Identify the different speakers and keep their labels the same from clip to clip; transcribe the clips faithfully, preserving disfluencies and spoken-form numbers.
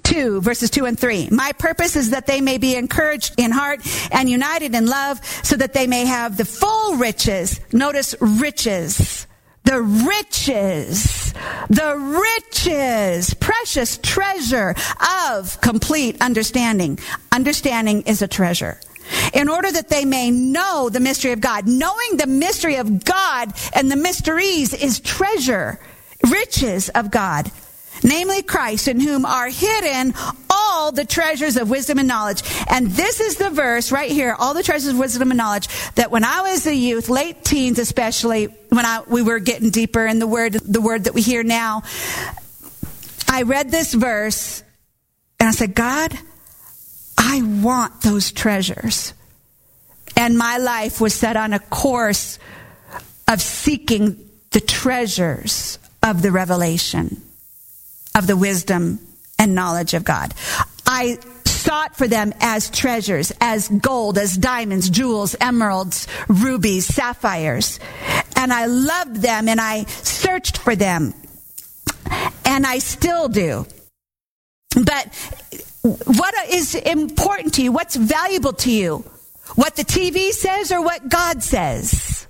Speaker 1: two, verses two and three. My purpose is that they may be encouraged in heart and united in love, so that they may have the full riches. Notice riches. The riches, the riches, precious treasure of complete understanding. Understanding is a treasure. In order that they may know the mystery of God. Knowing the mystery of God and the mysteries is treasure, riches of God. Namely Christ, in whom are hidden all the treasures of wisdom and knowledge. And this is the verse right here, all the treasures of wisdom and knowledge, that when I was a youth, late teens especially, when I we were getting deeper in the word, the word that we hear now, I read this verse and I said, God, I want those treasures. And my life was set on a course of seeking the treasures of the revelation, of the wisdom and knowledge of God. I sought for them as treasures, as gold, as diamonds, jewels, emeralds, rubies, sapphires. And I loved them and I searched for them. And I still do. But what is important to you? What's valuable to you? What the T V says or what God says?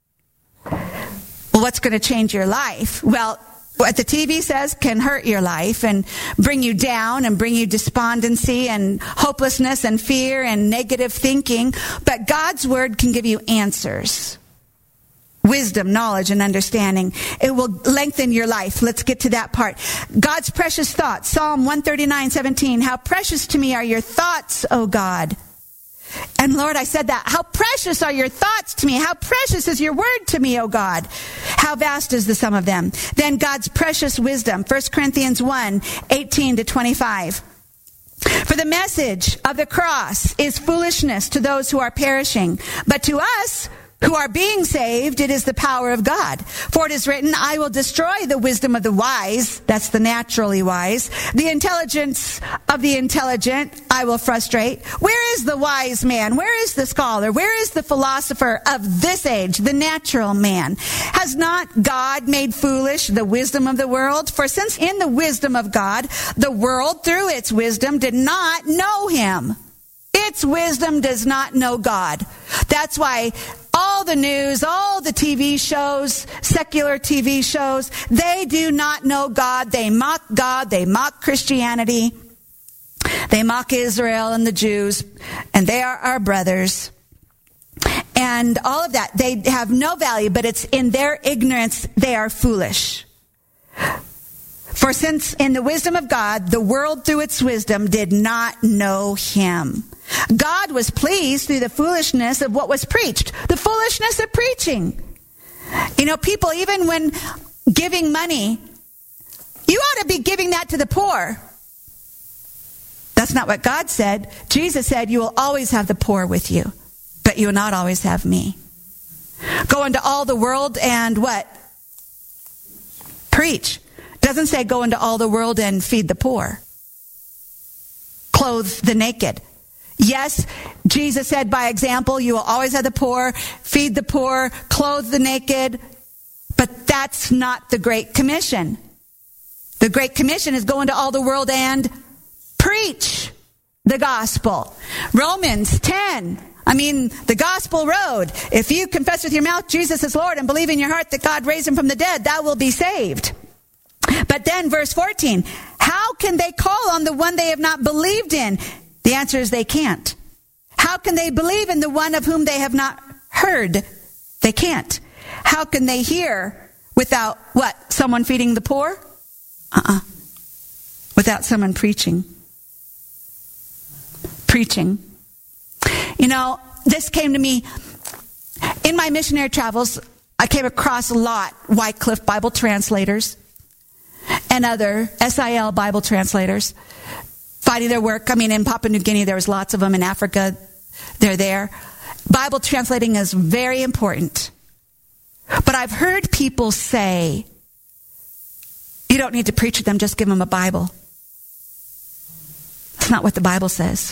Speaker 1: Well, what's going to change your life? Well, what the T V says can hurt your life and bring you down and bring you despondency and hopelessness and fear and negative thinking. But God's word can give you answers. Wisdom, knowledge, and understanding. It will lengthen your life. Let's get to that part. God's precious thoughts. Psalm one thirty-nine, seventeen. How precious to me are your thoughts, O God. And Lord, I said that. How precious are your thoughts to me? How precious is your word to me, O God? How vast is the sum of them? Then God's precious wisdom. First Corinthians one, eighteen to twenty-five. For the message of the cross is foolishness to those who are perishing, but to us who are being saved, it is the power of God. For it is written, I will destroy the wisdom of the wise, that's the naturally wise, the intelligence of the intelligent I will frustrate. Where is the wise man? Where is the scholar? Where is the philosopher of this age, the natural man? Has not God made foolish the wisdom of the world? For since in the wisdom of God, the world through its wisdom did not know him. Its wisdom does not know God. That's why all the news, all the T V shows, secular T V shows, they do not know God. They mock God. They mock Christianity. They mock Israel and the Jews. And they are our brothers. And all of that, they have no value, but it's in their ignorance they are foolish. For since in the wisdom of God, the world through its wisdom did not know him. God was pleased through the foolishness of what was preached. The foolishness of preaching. You know, people, even when giving money, you ought to be giving that to the poor. That's not what God said. Jesus said, you will always have the poor with you, but you will not always have me. Go into all the world and what? Preach. Doesn't say go into all the world and feed the poor. Clothe the naked. Yes, Jesus said by example, you will always have the poor, feed the poor, clothe the naked. But that's not the Great Commission. The Great Commission is go into all the world and preach the gospel. Romans ten. I mean, the gospel road. If you confess with your mouth Jesus is Lord and believe in your heart that God raised him from the dead, thou will be saved. But then verse fourteen, how can they call on the one they have not believed in? The answer is they can't. How can they believe in the one of whom they have not heard? They can't. How can they hear without what? Someone feeding the poor? Uh-uh. Without someone preaching. Preaching. You know, this came to me in my missionary travels. I came across a lot Wycliffe Bible translators and other S I L Bible translators fighting their work. I mean, in Papua New Guinea, there was lots of them. In Africa, they're there. Bible translating is very important. But I've heard people say, you don't need to preach to them, just give them a Bible. That's not what the Bible says.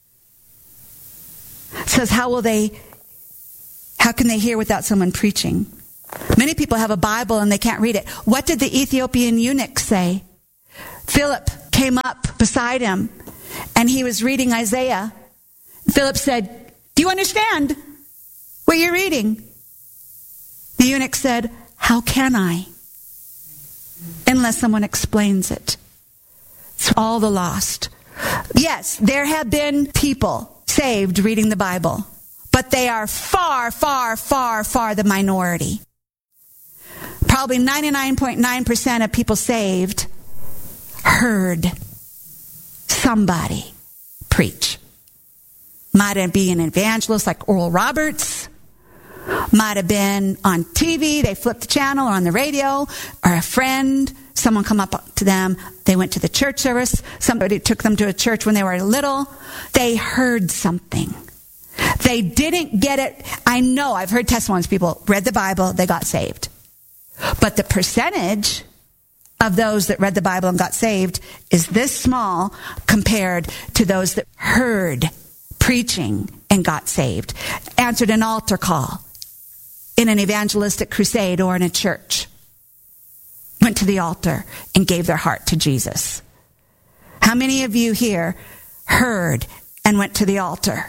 Speaker 1: It says, how will they, how can they hear without someone preaching? Many people have a Bible and they can't read it. What did the Ethiopian eunuch say? Philip came up beside him, and he was reading Isaiah. Philip said, "Do you understand what you're reading?" The eunuch said, "How can I? Unless someone explains it." It's all the lost. Yes, there have been people saved reading the Bible, but they are far, far, far, far the minority. Probably ninety-nine point nine percent of people saved heard somebody preach. Might have been an evangelist like Oral Roberts. Might have been on T V. They flipped the channel, or on the radio, or a friend. Someone come up to them. They went to the church service. Somebody took them to a church when they were little. They heard something. They didn't get it. I know, I've heard testimonies. People read the Bible, they got saved. But the percentage of those that read the Bible and got saved is this small compared to those that heard preaching and got saved, answered an altar call in an evangelistic crusade or in a church, went to the altar and gave their heart to Jesus. How many of you here heard and went to the altar?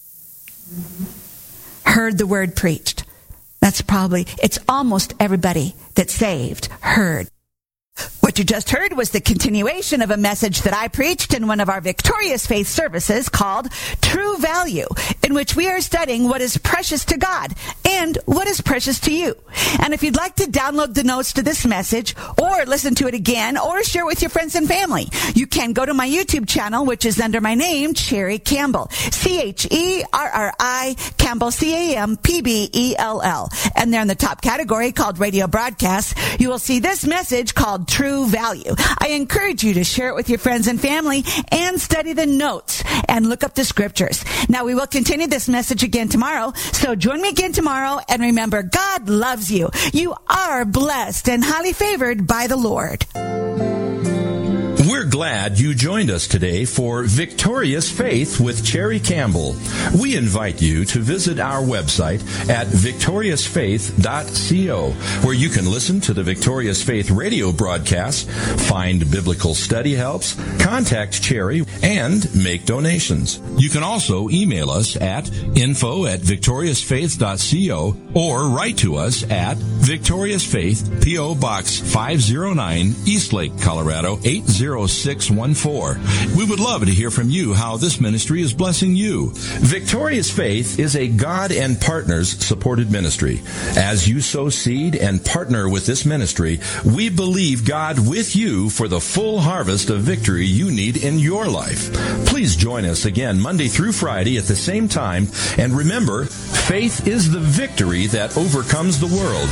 Speaker 1: Heard the word preached. That's probably, it's almost everybody that's saved heard. What you just heard was the continuation of a message that I preached in one of our Victorious Faith services called True Value, in which we are studying what is precious to God and what is precious to you. And if you'd like to download the notes to this message, or listen to it again, or share with your friends and family, you can go to my YouTube channel, which is under my name, Cherri Campbell. C H E R R I Campbell, C A M P B E L L. And there in the top category called Radio Broadcasts, you will see this message called True Value. I encourage you to share it with your friends and family and study the notes and look up the scriptures. Now, we will continue this message again tomorrow, so join me again tomorrow, and remember, God loves you. You are blessed and highly favored by the Lord.
Speaker 2: We're glad you joined us today for Victorious Faith with Cherri Campbell. We invite you to visit our website at victorious faith dot co, where you can listen to the Victorious Faith radio broadcasts, find biblical study helps, contact Cherri, and make donations. You can also email us at info at victorious faith dot co or write to us at Victorious Faith, P O. Box five oh nine, Eastlake, Colorado eight oh six one four. We would love to hear from you how this ministry is blessing you. Victorious Faith is a God and Partners supported ministry. As you sow seed and partner with this ministry, we believe God with you for the full harvest of victory you need in your life. Please join us again Monday through Friday at the same time, and remember, faith is the victory that overcomes the world.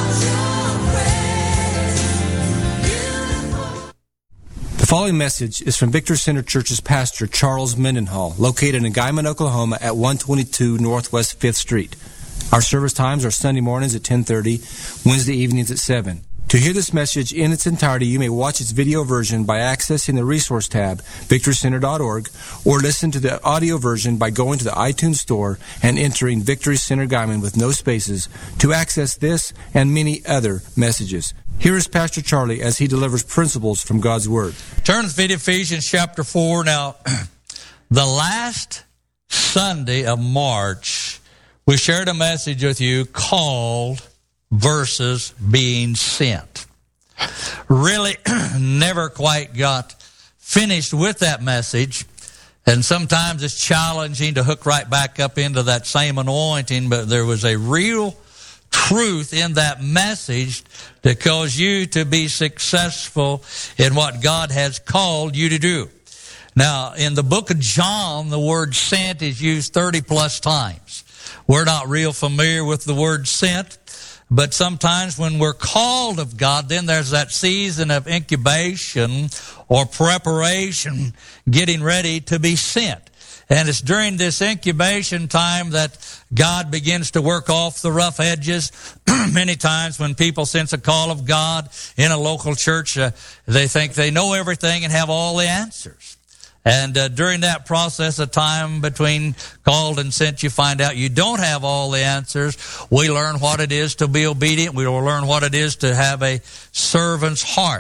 Speaker 3: The following message is from Victory Center Church's pastor, Charles Mendenhall, located in Guyman, Oklahoma at one twenty-two Northwest fifth Street. Our service times are Sunday mornings at ten thirty, Wednesday evenings at seven. To hear this message in its entirety, you may watch its video version by accessing the resource tab, victory center dot org, or listen to the audio version by going to the iTunes Store and entering Victory Center Guyman with no spaces to access this and many other messages. Here is Pastor Charlie as he delivers principles from God's Word.
Speaker 4: Turn with me to Ephesians chapter four. Now, the last Sunday of March, we shared a message with you called Verses Being Sent. Really never quite got finished with that message, and sometimes it's challenging to hook right back up into that same anointing, but there was a real truth in that message to cause you to be successful in what God has called you to do. Now, in the book of John, the word sent is used thirty plus times. We're not real familiar with the word sent, but sometimes when we're called of God, then there's that season of incubation or preparation, getting ready to be sent. And it's during this incubation time that God begins to work off the rough edges. Many times when people sense a call of God in a local church, uh, they think they know everything and have all the answers. And uh, during that process of time between called and sent, you find out you don't have all the answers. We learn what it is to be obedient. We will learn what it is to have a servant's heart.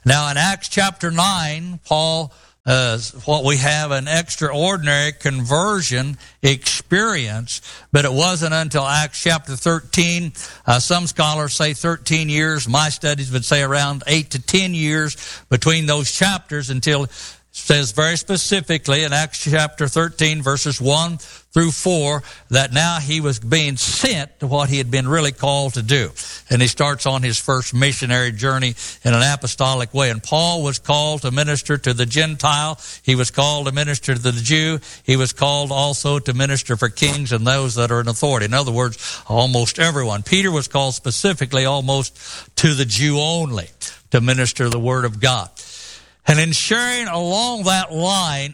Speaker 4: Now in Acts chapter nine, Paul, uh, what we have an extraordinary conversion experience, but it wasn't until Acts chapter thirteen. Uh, some scholars say thirteen years. My studies would say around eight to ten years between those chapters until it says very specifically in Acts chapter thirteen, verses one through four, that now he was being sent to what he had been really called to do. And he starts on his first missionary journey in an apostolic way. And Paul was called to minister to the Gentile. He was called to minister to the Jew. He was called also to minister for kings and those that are in authority. In other words, almost everyone. Peter was called specifically almost to the Jew only to minister the word of God. And in sharing along that line,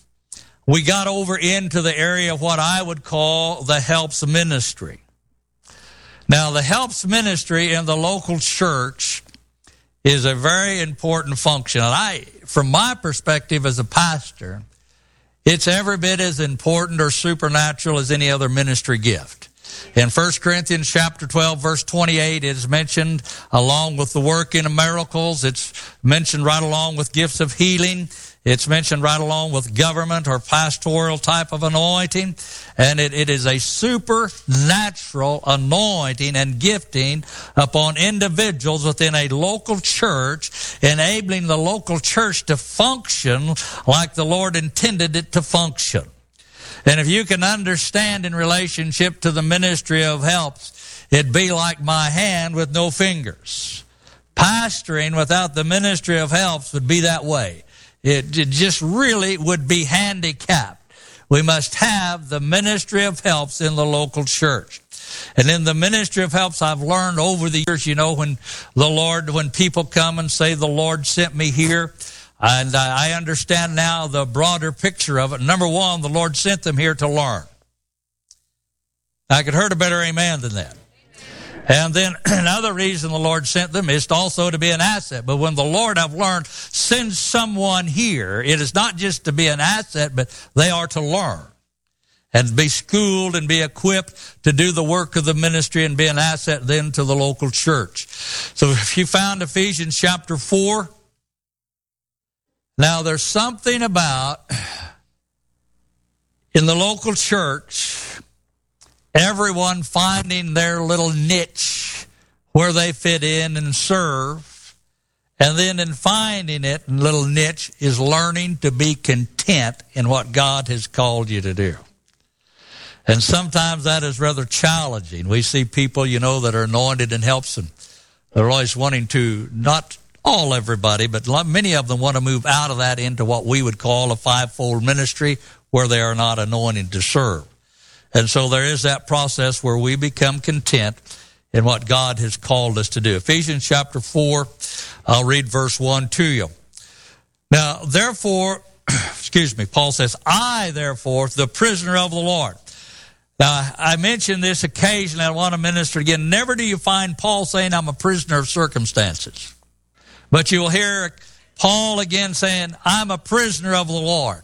Speaker 4: we got over into the area of what I would call the helps ministry. Now, the helps ministry in the local church is a very important function. And I, from my perspective as a pastor, it's every bit as important or supernatural as any other ministry gift. In First Corinthians chapter twelve, verse twenty-eight, it is mentioned along with the working of miracles. It's mentioned right along with gifts of healing. It's mentioned right along with government or pastoral type of anointing. And it, it is a supernatural anointing and gifting upon individuals within a local church, enabling the local church to function like the Lord intended it to function. And if you can understand in relationship to the ministry of helps, it'd be like my hand with no fingers. Pastoring without the ministry of helps would be that way. It, it just really would be handicapped. We must have the ministry of helps in the local church. And in the ministry of helps, I've learned over the years, you know, when the Lord, when people come and say, the Lord sent me here, and I understand now the broader picture of it. Number one, the Lord sent them here to learn. I could heard a better amen than that. And then another reason the Lord sent them is also to be an asset. But when the Lord, I've learned, sends someone here, it is not just to be an asset, but they are to learn and be schooled and be equipped to do the work of the ministry and be an asset then to the local church. So if you found Ephesians chapter four, now there's something about in the local church, everyone finding their little niche where they fit in and serve. And then in finding it, little niche is learning to be content in what God has called you to do. And sometimes that is rather challenging. We see people, you know, that are anointed and helps them. They're always wanting to, not all everybody, but many of them want to move out of that into what we would call a fivefold ministry where they are not anointed to serve. And so there is that process where we become content in what God has called us to do. Ephesians chapter four, I'll read verse one to you. Now, therefore, excuse me, Paul says, I, therefore, the prisoner of the Lord. Now, I mention this occasionally. I want to minister again. Never do you find Paul saying, I'm a prisoner of circumstances. But you will hear Paul again saying, I'm a prisoner of the Lord.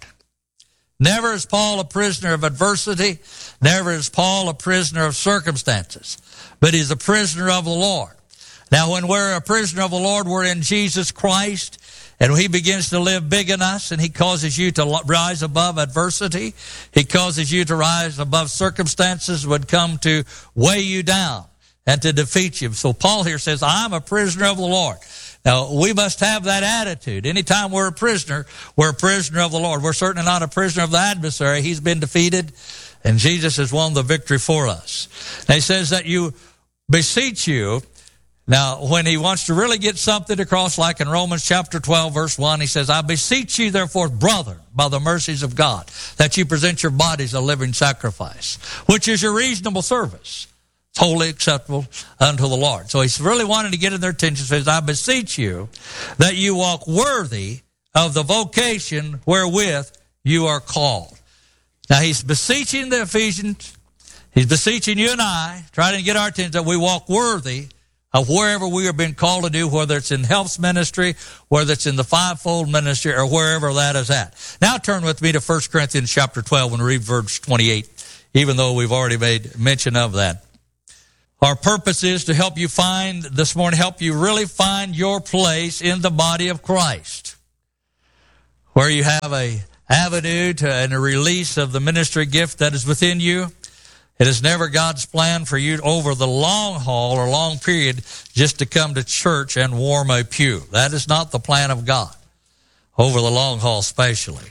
Speaker 4: Never is Paul a prisoner of adversity. Never is Paul a prisoner of circumstances. But he's a prisoner of the Lord. Now, when we're a prisoner of the Lord, we're in Jesus Christ. And he begins to live big in us, and he causes you to rise above adversity. He causes you to rise above circumstances that would come to weigh you down and to defeat you. So Paul here says, I'm a prisoner of the Lord. Now, we must have that attitude. Anytime we're a prisoner, we're a prisoner of the Lord. We're certainly not a prisoner of the adversary. He's been defeated, and Jesus has won the victory for us. Now, he says that you beseech you. Now, when he wants to really get something across, like in Romans chapter twelve, verse one, he says, I beseech you, therefore, brother, by the mercies of God, that you present your bodies a living sacrifice, which is your reasonable service. It's wholly acceptable unto the Lord. So he's really wanting to get in their attention. He says, I beseech you that you walk worthy of the vocation wherewith you are called. Now, he's beseeching the Ephesians. He's beseeching you and I, trying to get our attention that we walk worthy of wherever we are being called to do, whether it's in helps ministry, whether it's in the fivefold ministry, or wherever that is at. Now turn with me to First Corinthians chapter twelve and read verse twenty-eight, even though we've already made mention of that. Our purpose is to help you find, this morning, help you really find your place in the body of Christ, where you have a avenue to and a release of the ministry gift that is within you. It is never God's plan for you over the long haul or long period just to come to church and warm a pew. That is not the plan of God, over the long haul especially.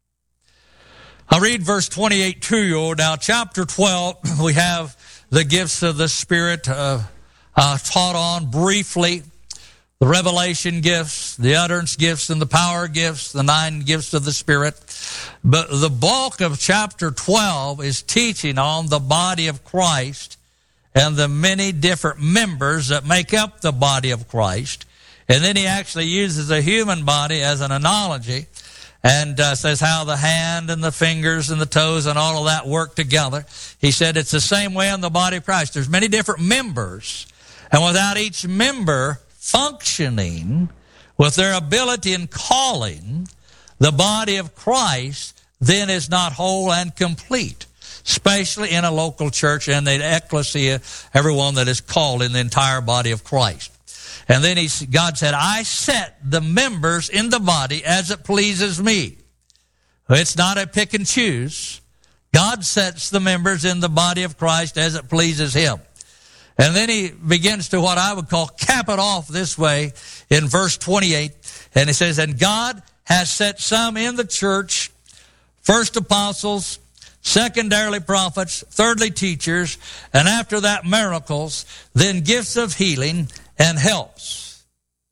Speaker 4: I'll read verse twenty-eight to you. Now, chapter twelve, we have the gifts of the Spirit uh, uh, taught on briefly. The revelation gifts, the utterance gifts, and the power gifts, the nine gifts of the Spirit. But the bulk of chapter twelve is teaching on the body of Christ and the many different members that make up the body of Christ. And then he actually uses a human body as an analogy and uh, says how the hand and the fingers and the toes and all of that work together. He said it's the same way in the body of Christ. There's many different members, and without each member functioning with their ability and calling, the body of Christ then is not whole and complete, especially in a local church and the ecclesia, everyone that is called in the entire body of Christ. And then he, God said, I set the members in the body as it pleases me. It's not a pick and choose. God sets the members in the body of Christ as it pleases him. And then he begins to what I would call cap it off this way in verse twenty-eight. And he says, and God has set some in the church, first apostles, secondarily prophets, thirdly teachers, and after that miracles, then gifts of healing and helps,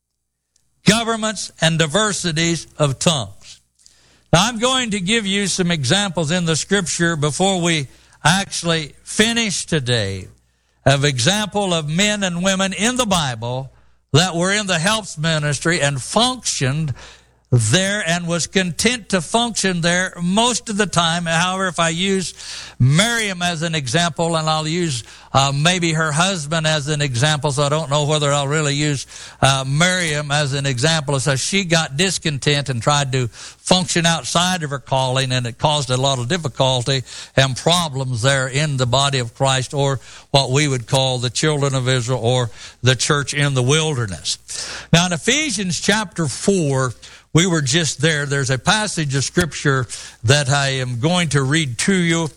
Speaker 4: governments and diversities of tongues. Now I'm going to give you some examples in the scripture before we actually finish today of example of men and women in the Bible that were in the helps ministry and functioned there and was content to function there most of the time. However, if I use Miriam as an example, and I'll use uh, maybe her husband as an example, so I don't know whether I'll really use uh, Miriam as an example. So she got discontent and tried to function outside of her calling, and it caused a lot of difficulty and problems there in the body of Christ, or what we would call the children of Israel or the church in the wilderness. Now in Ephesians chapter four, we were just there. There's a passage of scripture that I am going to read to you,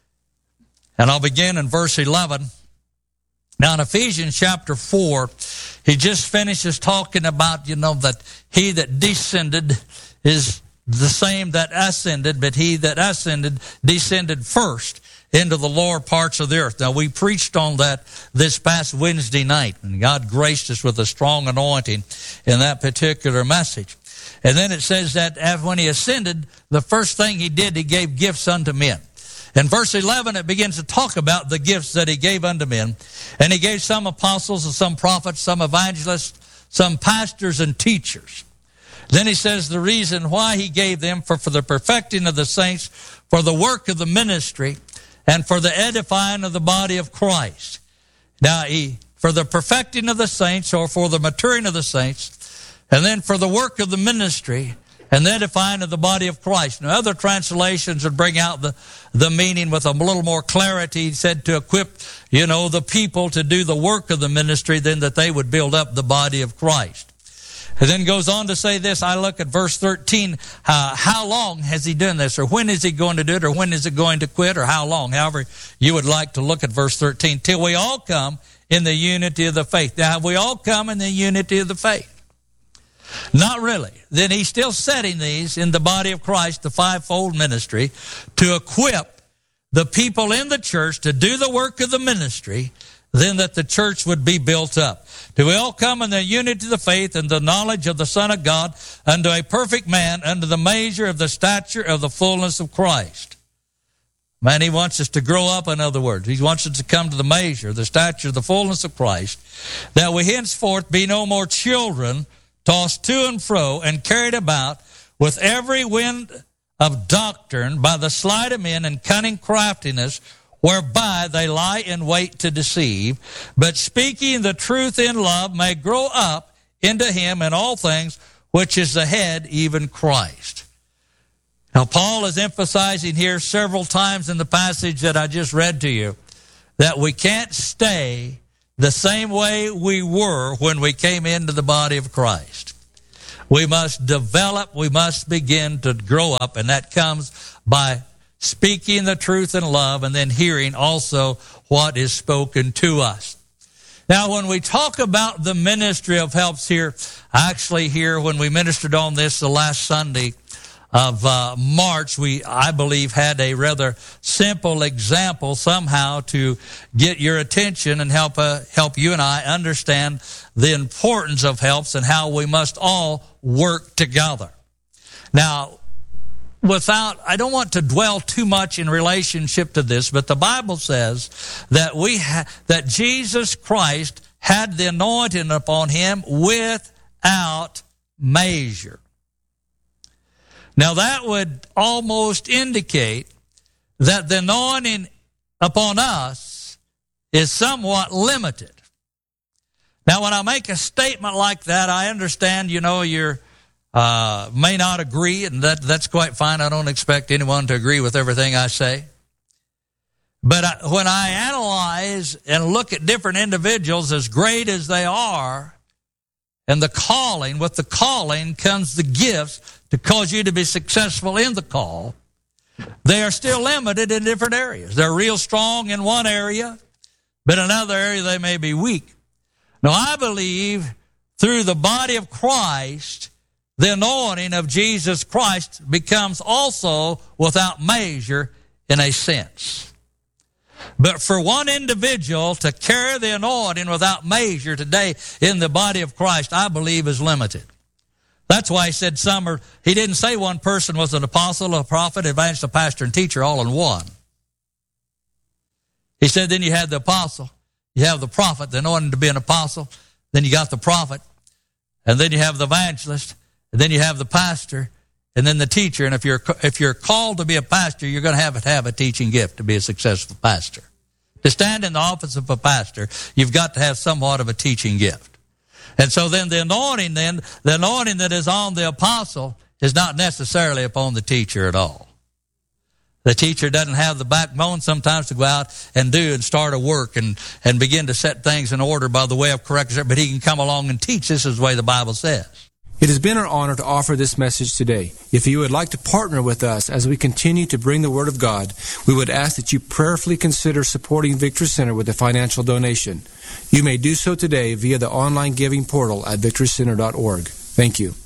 Speaker 4: and I'll begin in verse eleven. Now in Ephesians chapter four, he just finishes talking about, you know, that he that descended is the same that ascended, but he that ascended descended first into the lower parts of the earth. Now we preached on that this past Wednesday night, and God graced us with a strong anointing in that particular message. And then it says that when he ascended, the first thing he did, he gave gifts unto men. In verse eleven, it begins to talk about the gifts that he gave unto men. And he gave some apostles and some prophets, some evangelists, some pastors and teachers. Then he says the reason why he gave them, for, for the perfecting of the saints, for the work of the ministry, and for the edifying of the body of Christ. Now, he, for the perfecting of the saints, or for the maturing of the saints, and then for the work of the ministry and the edifying of the body of Christ. Now, other translations would bring out the, the meaning with a little more clarity. He said to equip, you know, the people to do the work of the ministry, then that they would build up the body of Christ. And then goes on to say this. I look at verse thirteen. Uh, how long has he done this? Or when is he going to do it? Or when is it going to quit? Or how long? However you would like to look at verse thirteen. Till we all come in the unity of the faith. Now, have we all come in the unity of the faith? Not really. Then he's still setting these in the body of Christ, the fivefold ministry, to equip the people in the church to do the work of the ministry, then that the church would be built up. Do we all come in the unity of the faith and the knowledge of the Son of God, unto a perfect man, unto the measure of the stature of the fullness of Christ? Man, he wants us to grow up, in other words. He wants us to come to the measure, the stature of the fullness of Christ, that we henceforth be no more children, tossed to and fro and carried about with every wind of doctrine by the sleight of men and cunning craftiness, whereby they lie in wait to deceive, but speaking the truth in love may grow up into him in all things, which is the head, even Christ. Now Paul is emphasizing here several times in the passage that I just read to you that we can't stay the same way we were when we came into the body of Christ. We must develop, we must begin to grow up, and that comes by speaking the truth in love and then hearing also what is spoken to us. Now, when we talk about the ministry of helps here, actually here when we ministered on this the last Sunday of uh, March, we, I believe, had a rather simple example somehow to get your attention and help uh, help you and I understand the importance of helps and how we must all work together. Now, without, I don't want to dwell too much in relationship to this, but the Bible says that we ha- that Jesus Christ had the anointing upon him without measure. Now that would almost indicate that the anointing upon us is somewhat limited. Now when I make a statement like that, I understand, you know, you're Uh, may not agree, and that that's quite fine. I don't expect anyone to agree with everything I say. But I, when I analyze and look at different individuals, as great as they are, and the calling, with the calling comes the gifts to cause you to be successful in the call, they are still limited in different areas. They're real strong in one area, but in another area they may be weak. Now I believe through the body of Christ, the anointing of Jesus Christ becomes also without measure in a sense. But for one individual to carry the anointing without measure today in the body of Christ, I believe is limited. That's why he said some are, he didn't say one person was an apostle, a prophet, evangelist, a pastor, and teacher all in one. He said then you had the apostle, you have the prophet, the anointing to be an apostle, then you got the prophet, and then you have the evangelist, and then you have the pastor, and then the teacher. And if you're if you're called to be a pastor, you're going to have to have a teaching gift to be a successful pastor. To stand in the office of a pastor, you've got to have somewhat of a teaching gift. And so then the anointing, then the anointing that is on the apostle is not necessarily upon the teacher at all. The teacher doesn't have the backbone sometimes to go out and do and start a work and, and begin to set things in order by the way of correction, but he can come along and teach. This is the way the Bible says.
Speaker 3: It has been our honor to offer this message today. If you would like to partner with us as we continue to bring the Word of God, we would ask that you prayerfully consider supporting Victory Center with a financial donation. You may do so today via the online giving portal at victory center dot org. Thank you.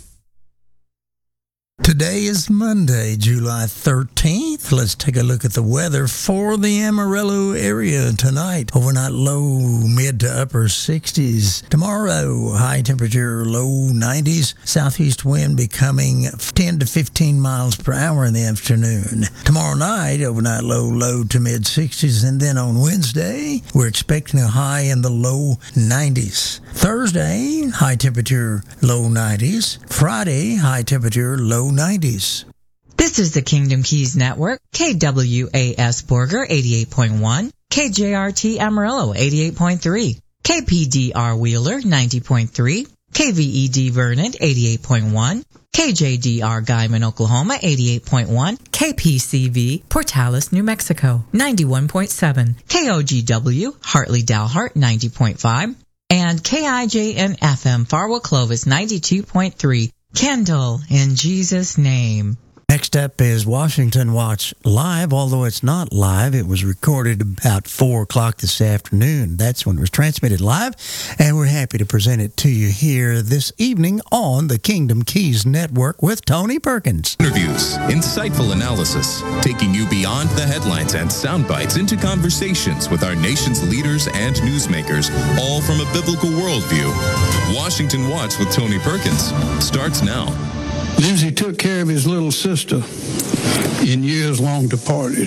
Speaker 5: Today is Monday, July thirteenth. Let's take a look at the weather for the Amarillo area tonight. Overnight low mid to upper sixties. Tomorrow, high temperature low nineties. Southeast wind becoming ten to fifteen miles per hour in the afternoon. Tomorrow night, overnight low low to mid sixties. And then on Wednesday, we're expecting a high in the low nineties. Thursday, high temperature low nineties. Friday, high temperature low nineties.
Speaker 6: This is the Kingdom Keys Network, K W A S Borger eighty-eight point one, K J R T Amarillo eighty-eight point three, K P D R Wheeler ninety point three, K V E D Vernon eighty-eight point one, K J D R Guyman, Oklahoma eighty-eight point one, K P C V Portales, New Mexico ninety-one point seven, K O G W Hartley Dalhart ninety point five, and K I J N F M Farwell Clovis ninety-two point three. Kendall, in Jesus' name.
Speaker 5: Next up is Washington Watch Live, although it's not live. It was recorded about four o'clock this afternoon. That's when it was transmitted live, and we're happy to present it to you here this evening on the Kingdom Keys Network with Tony Perkins.
Speaker 7: Interviews, insightful analysis, taking you beyond the headlines and sound bites into conversations with our nation's leaders and newsmakers, all from a biblical worldview. Washington Watch with Tony Perkins starts now.
Speaker 8: Lindsay took care of his little sister in years long departed.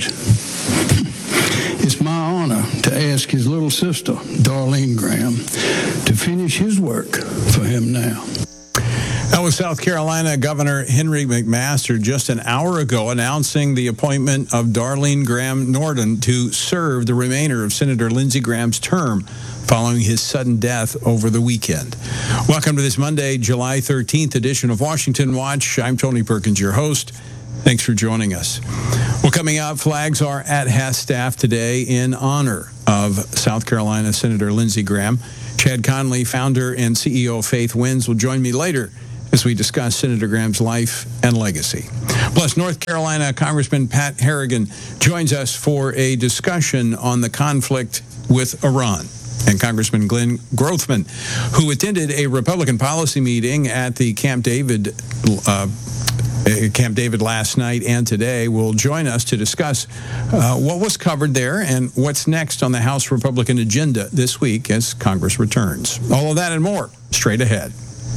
Speaker 8: It's my honor to ask his little sister, Darlene Graham, to finish his work for him now.
Speaker 9: That was South Carolina Governor Henry McMaster just an hour ago announcing the appointment of Darlene Graham Norden to serve the remainder of Senator Lindsey Graham's term following his sudden death over the weekend. Welcome to this Monday, July thirteenth edition of Washington Watch. I'm Tony Perkins, your host. Thanks for joining us. Well, coming up, flags are at half-staff today in honor of South Carolina, Senator Lindsey Graham. Chad Conley, founder and C E O of Faith Winds, will join me later as we discuss Senator Graham's life and legacy. Plus, North Carolina Congressman Pat Harrigan joins us for a discussion on the conflict with Iran. And Congressman Glenn Grothman, who attended a Republican policy meeting at the Camp David uh, Camp David last night and today, will join us to discuss uh, what was covered there and what's next on the House Republican agenda this week as Congress returns. All of that and more straight ahead.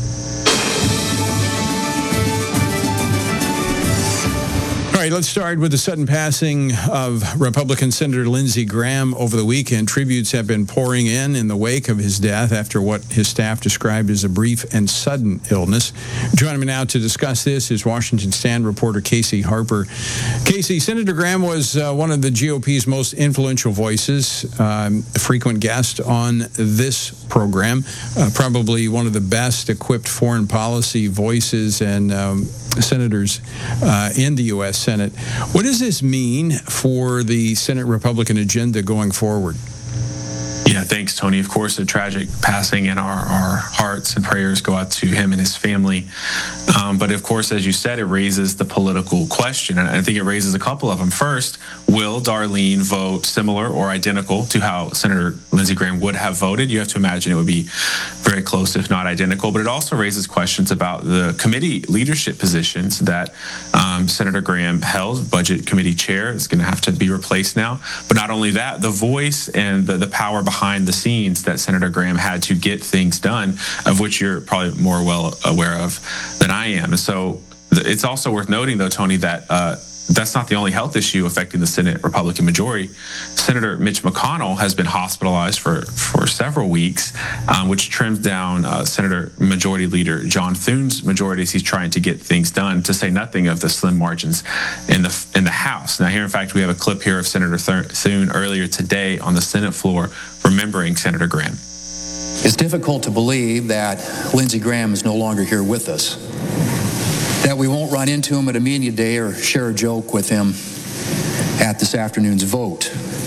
Speaker 9: All right, let's start with the sudden passing of Republican Senator Lindsey Graham over the weekend. Tributes have been pouring in in the wake of his death after what his staff described as a brief and sudden illness. Joining me now to discuss this is Washington Stand reporter Casey Harper. Casey, Senator Graham was uh, one of the G O P's most influential voices, um, a frequent guest on this program, uh, probably one of the best equipped foreign policy voices and um, senators uh, in the U S Senate. What does this mean for the Senate Republican agenda going forward?
Speaker 10: Yeah, thanks, Tony. Of course, a tragic passing, and our, our hearts and prayers go out to him and his family. Um, but of course, as you said, it raises the political question, and I think it raises a couple of them. First, will Darlene vote similar or identical to how Senator Lindsey Graham would have voted? You have to imagine it would be very close, if not identical. But it also raises questions about the committee leadership positions that um, Senator Graham held. Budget Committee Chair is going to have to be replaced now. But not only that, the voice and the, the power behind behind the scenes that Senator Graham had to get things done, of which you're probably more well aware of than I am. And so it's also worth noting, though, Tony, that uh, that's not the only health issue affecting the Senate Republican majority. Senator Mitch McConnell has been hospitalized for, for several weeks, um, which trims down uh, Senator Majority Leader John Thune's majority as he's trying to get things done, to say nothing of the slim margins in the in the House. Now, here, in fact, we have a clip here of Senator Thune earlier today on the Senate floor remembering Senator Graham.
Speaker 11: It's difficult to believe that Lindsey Graham is no longer here with us, that we won't run into him at a media day or share a joke with him at this afternoon's vote.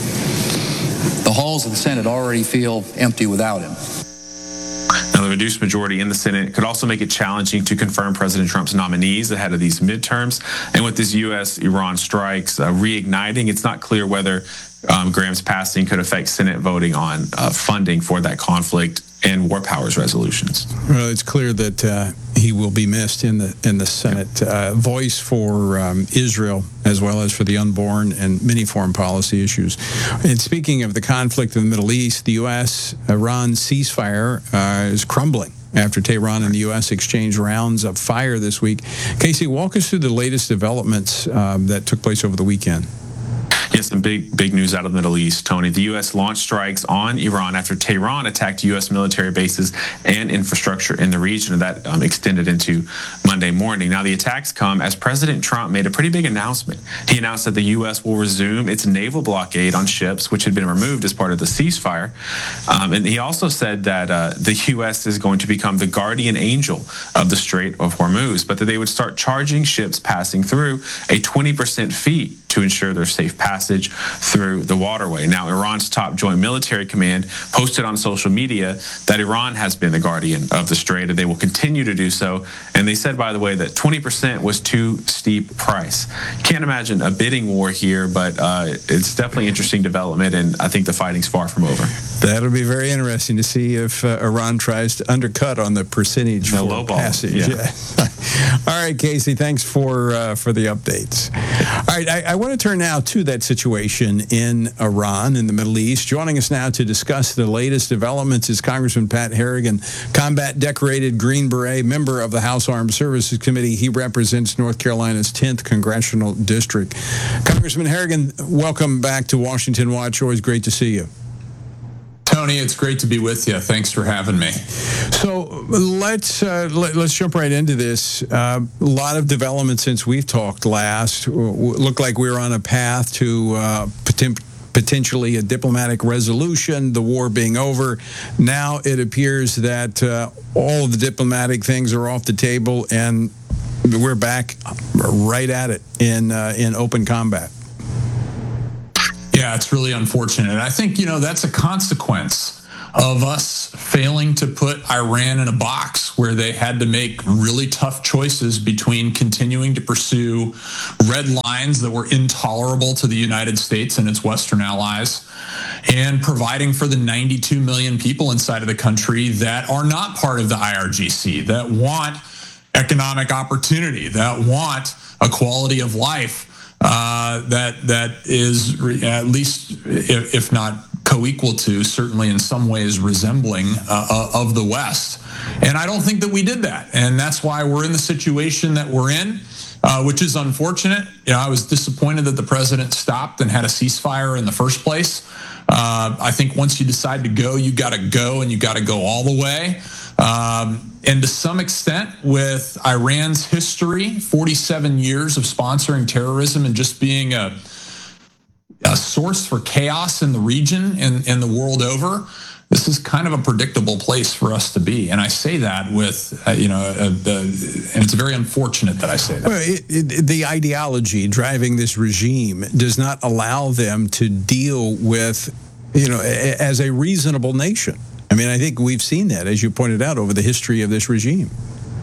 Speaker 11: The halls of the Senate already feel empty without him.
Speaker 10: Now, the reduced majority in the Senate could also make it challenging to confirm President Trump's nominees ahead of these midterms. And with this U S Iran strikes uh, reigniting, it's not clear whether um, Graham's passing could affect Senate voting on uh, funding for that conflict and war powers resolutions.
Speaker 9: Well, it's clear that uh, he will be missed in the in the Senate. Uh, voice for um, Israel as well as for the unborn and many foreign policy issues. And speaking of the conflict in the Middle East, the U S Iran ceasefire uh, is crumbling after Tehran and the U S exchanged rounds of fire this week. Casey, walk us through the latest developments um, that took place over the weekend.
Speaker 10: Yes, some big, big news out of the Middle East, Tony. The U S launched strikes on Iran after Tehran attacked U S military bases and infrastructure in the region, and that um, extended into Monday morning. Now, the attacks come as President Trump made a pretty big announcement. He announced that the U S will resume its naval blockade on ships, which had been removed as part of the ceasefire. Um, and he also said that uh, the U S is going to become the guardian angel of the Strait of Hormuz, but that they would start charging ships passing through a twenty percent fee to ensure their safe passage through the waterway. Now, Iran's top joint military command posted on social media that Iran has been the guardian of the strait, and they will continue to do so. And they said, by the way, that twenty percent was too steep price. Can't imagine a bidding war here, but uh, it's definitely interesting development, and I think the fighting's far from over.
Speaker 9: That'll be very interesting to see if uh, Iran tries to undercut on the percentage
Speaker 10: the
Speaker 9: for
Speaker 10: low ball.
Speaker 9: passage.
Speaker 10: Yeah.
Speaker 9: Yeah. All right, Casey, thanks for uh, for the updates. All right, I, I want to turn now to that situation in Iran, in the Middle East. Joining us now to discuss the latest developments is Congressman Pat Harrigan, combat decorated Green Beret, member of the House Armed Services Committee. He represents North Carolina's tenth Congressional District. Congressman Harrigan, welcome back to Washington Watch. Always great to see you.
Speaker 12: Tony, it's great to be with you. Thanks for having me.
Speaker 9: So let's uh, let, let's jump right into this. Uh, a lot of development since we've talked last. Looked like we were on a path to uh, poten- potentially a diplomatic resolution, the war being over. Now it appears that uh, all of the diplomatic things are off the table, and we're back right at it in uh, in open combat.
Speaker 12: Yeah, it's really unfortunate. I think, you know, that's a consequence of us failing to put Iran in a box where they had to make really tough choices between continuing to pursue red lines that were intolerable to the United States and its Western allies, and providing for the ninety-two million people inside of the country that are not part of the I R G C, that want economic opportunity, that want a quality of life uh, that that is re- at least, if, if not co-equal to, certainly in some ways resembling uh, of the West. And I don't think that we did that. And that's why we're in the situation that we're in, uh, which is unfortunate. You know, I was disappointed that the president stopped and had a ceasefire in the first place. Uh, I think once you decide to go, you got to go, and you got to go all the way. Um, and to some extent, with Iran's history, forty-seven years of sponsoring terrorism and just being a a source for chaos in the region and, and the world over, this is kind of a predictable place for us to be. And I say that with, uh, you know, uh, the, and it's very unfortunate that I say that.
Speaker 9: Well, it, it, the ideology driving this regime does not allow them to deal with, you know, a, as a reasonable nation. I mean, I think we've seen that, as you pointed out, over the history of this regime.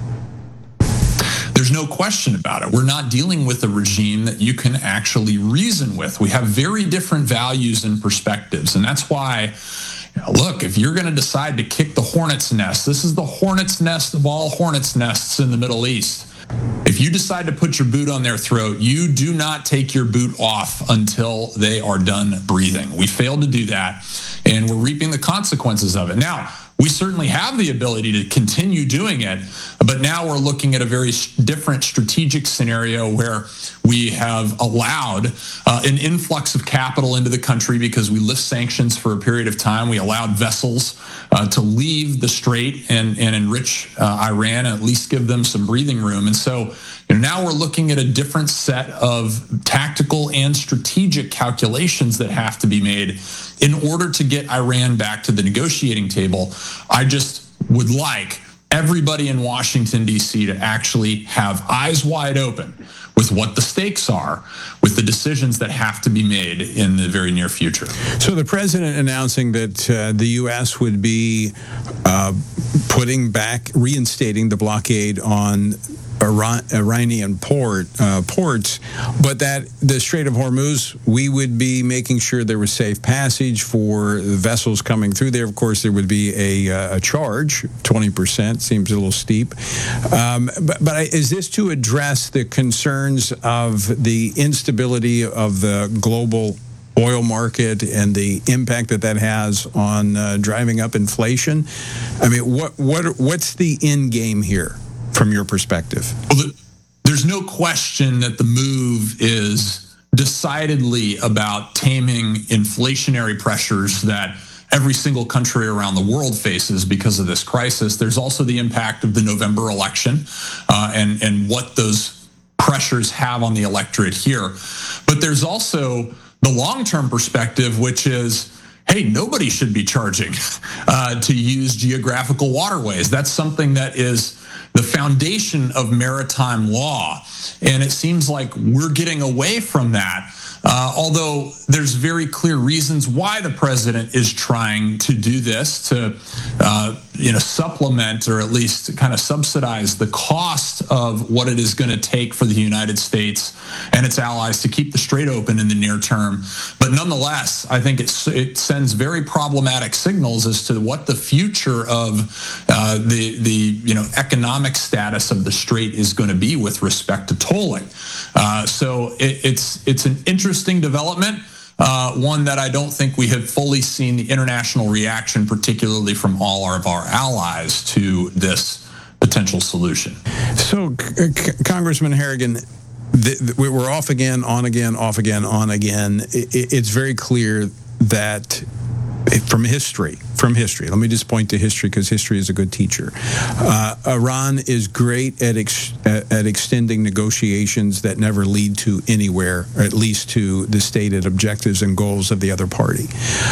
Speaker 12: There's no question about it. We're not dealing with a regime that you can actually reason with. We have very different values and perspectives. And that's why, look, if you're going to decide to kick the hornet's nest, this is the hornet's nest of all hornet's nests in the Middle East. If you decide to put your boot on their throat, you do not take your boot off until they are done breathing. We failed to do that, and we're reaping the consequences of it. Now, we certainly have the ability to continue doing it, but now we're looking at a very different strategic scenario where we have allowed uh, an influx of capital into the country because we lift sanctions for a period of time. We allowed vessels uh, to leave the strait and, and enrich uh, Iran, and at least give them some breathing room. And so you know, now we're looking at a different set of tactical and strategic calculations that have to be made in order to get Iran back to the negotiating table. I just would like everybody in Washington, D C to actually have eyes wide open with what the stakes are, with the decisions that have to be made in the very near future.
Speaker 9: So the president announcing that uh, the U S would be uh, putting back, reinstating the blockade on Iran, Iranian port uh, ports, but that the Strait of Hormuz, we would be making sure there was safe passage for the vessels coming through there. Of course, there would be a, uh, a charge, twenty percent, seems a little steep. Um, but but is this to address the concerns of the instability of the global oil market and the impact that that has on uh, driving up inflation? I mean, what what what's the end game here from your perspective?
Speaker 12: Well, there's no question that the move is decidedly about taming inflationary pressures that every single country around the world faces because of this crisis. There's also the impact of the November election uh, and, and what those pressures have on the electorate here. But there's also the long-term perspective, which is, hey, nobody should be charging uh, to use geographical waterways. That's something that is the foundation of maritime law. And it seems like we're getting away from that. Uh, although there's very clear reasons why the president is trying to do this, to uh, you know, supplement or at least kind of subsidize the cost of what it is going to take for the United States and its allies to keep the strait open in the near term. But nonetheless, I think it's, it sends very problematic signals as to what the future of uh, the the you know economic status of the strait is going to be with respect to tolling. Uh, so it, it's it's an interesting development, uh, one that I don't think we have fully seen the international reaction, particularly from all of our allies, to this potential solution.
Speaker 9: So, C- Congressman Harrigan, the, the, we're off again, on again, off again, on again. It, it's very clear that from history, from history, let me just point to history because history is a good teacher. Uh, Iran is great at, ex- at extending negotiations that never lead to anywhere, or at least to the stated objectives and goals of the other party.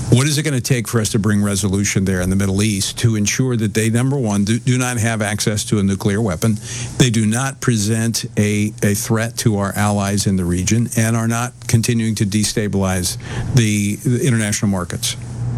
Speaker 9: What is it going to take for us to bring resolution there in the Middle East to ensure that they, number one, do, do not have access to a nuclear weapon, they do not present a, a threat to our allies in the region, and are not continuing to destabilize the, the international markets?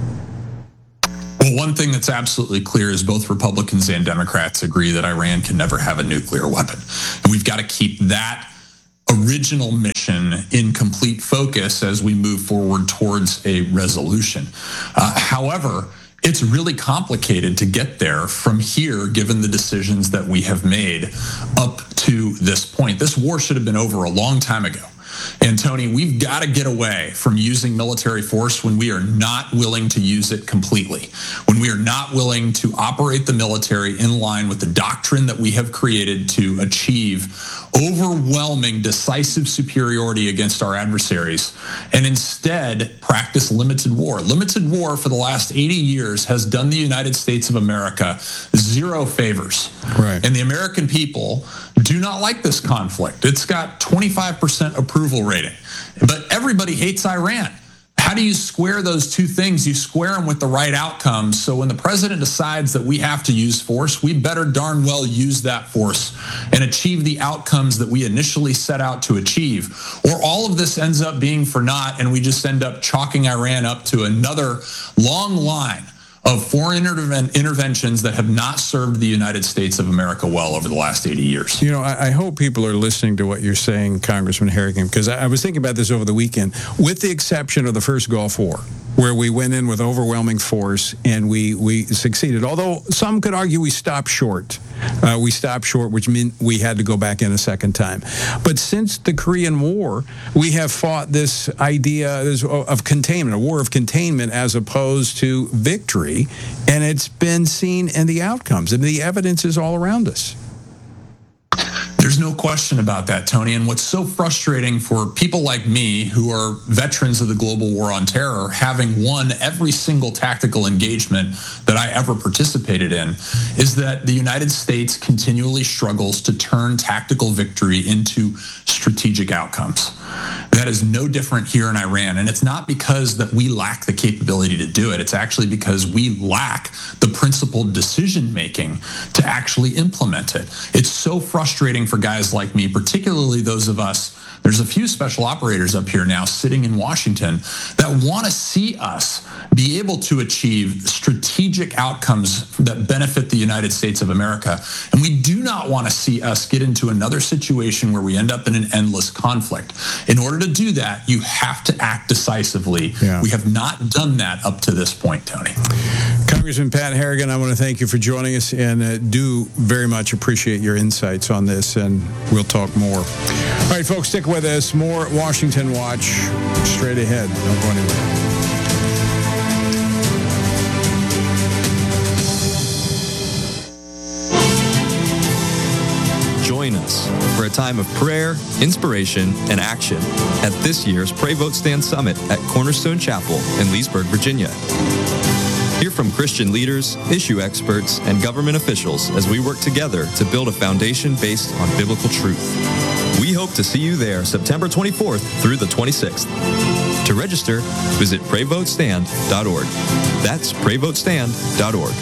Speaker 12: Well, one thing that's absolutely clear is both Republicans and Democrats agree that Iran can never have a nuclear weapon. And we've got to keep that original mission in complete focus as we move forward towards a resolution. Uh, however, it's really complicated to get there from here, given the decisions that we have made up to this point. This war should have been over a long time ago. And Tony, we've got to get away from using military force when we are not willing to use it completely, when we are not willing to operate the military in line with the doctrine that we have created to achieve overwhelming, decisive superiority against our adversaries, and instead practice limited war. Limited war for the last eighty years has done the United States of America zero favors.
Speaker 9: Right.
Speaker 12: And the American people do not like this conflict. It's got twenty-five percent approval rating, but everybody hates Iran. How do you square those two things? You square them with the right outcomes. So when the president decides that we have to use force, we better darn well use that force and achieve the outcomes that we initially set out to achieve. Or all of this ends up being for naught, and we just end up chalking Iran up to another long line of foreign interven- interventions that have not served the United States of America well over the last eighty years.
Speaker 9: You know, I, I hope people are listening to what you're saying, Congressman Harrigan, because I, I was thinking about this over the weekend, with the exception of the first Gulf War, where we went in with overwhelming force and we, we succeeded. Although some could argue we stopped short. Uh, we stopped short, which meant we had to go back in a second time. But since the Korean War, we have fought this idea of containment, a war of containment as opposed to victory, and it's been seen in the outcomes, and the evidence is all around us.
Speaker 12: There's no question about that, Tony. And what's so frustrating for people like me, who are veterans of the global war on terror, having won every single tactical engagement that I ever participated in, is that the United States continually struggles to turn tactical victory into strategic outcomes. That is no different here in Iran. And it's not because that we lack the capability to do it. It's actually because we lack the principled decision-making to actually implement it. It's so frustrating for guys like me, particularly those of us. There's a few special operators up here now sitting in Washington that want to see us be able to achieve strategic outcomes that benefit the United States of America. And we do not want to see us get into another situation where we end up in an endless conflict. In order to do that, you have to act decisively.
Speaker 9: Yeah.
Speaker 12: We have not done that up to this point, Tony.
Speaker 9: Congressman Pat Harrigan, I want to thank you for joining us, and uh, do very much appreciate your insights on this, and we'll talk more. All right, folks, stick with us. More Washington Watch straight ahead. Don't go anywhere.
Speaker 13: Join us for a time of prayer, inspiration, and action at this year's Pray Vote Stand Summit at Cornerstone Chapel in Leesburg, Virginia. Hear from Christian leaders, issue experts, and government officials as we work together to build a foundation based on biblical truth. We hope to see you there September twenty-fourth through the twenty-sixth. To register, visit pray vote stand dot org. That's pray vote stand dot org.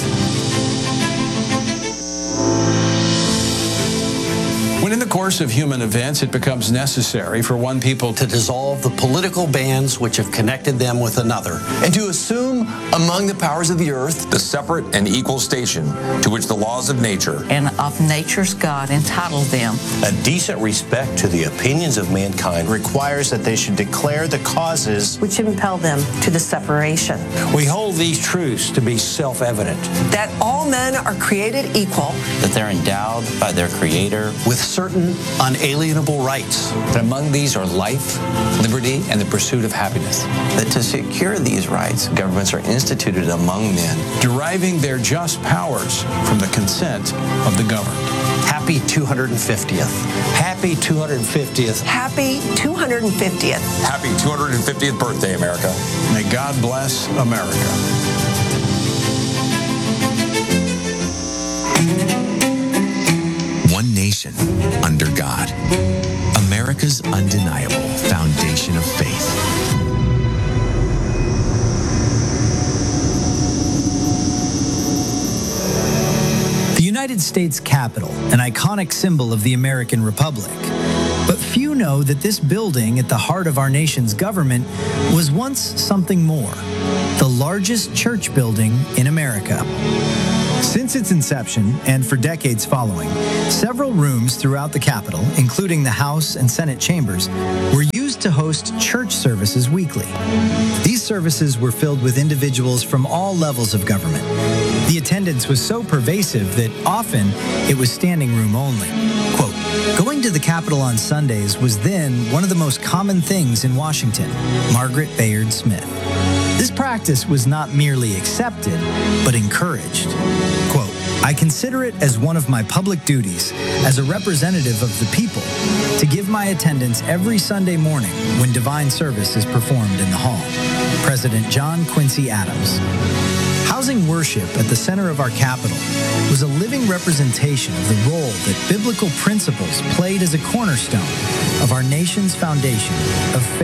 Speaker 14: When in the course of human events it becomes necessary for one people to dissolve the political bands which have connected them with another,
Speaker 15: and to assume among the powers of the earth the separate and equal station to which the laws of nature
Speaker 16: and of nature's God entitled them.
Speaker 17: A decent respect to the opinions of mankind requires that they should declare the causes
Speaker 16: which impel them to the separation.
Speaker 14: We hold these truths to be self-evident.
Speaker 16: That all men are created equal.
Speaker 18: That they're endowed by their Creator
Speaker 14: with certain unalienable rights.
Speaker 15: That among these are life, liberty, and the pursuit of happiness.
Speaker 18: That to secure these rights, governments are instituted among men,
Speaker 14: deriving their just powers from the consent of the governed. Happy two hundred fiftieth. Happy two hundred fiftieth.
Speaker 16: Happy two hundred fiftieth.
Speaker 15: Happy two hundred fiftieth birthday, America.
Speaker 14: May God bless America.
Speaker 19: One nation under God. America's undeniable foundation of faith.
Speaker 20: United States Capitol, an iconic symbol of the American Republic. But few know that this building at the heart of our nation's government was once something more, the largest church building in America. Since its inception, and for decades following, several rooms throughout the Capitol, including the House and Senate chambers, were used to host church services weekly. These services were filled with individuals from all levels of government. The attendance was so pervasive that often it was standing room only. Quote, "Going to the Capitol on Sundays was then one of the most common things in Washington." Margaret Bayard Smith. This practice was not merely accepted, but encouraged. Quote, "I consider it as one of my public duties as a representative of the people to give my attendance every Sunday morning when divine service is performed in the hall." President John Quincy Adams. Housing worship at the center of our Capitol was a living representation of the role that biblical principles played as a cornerstone of our nation's foundation of faith.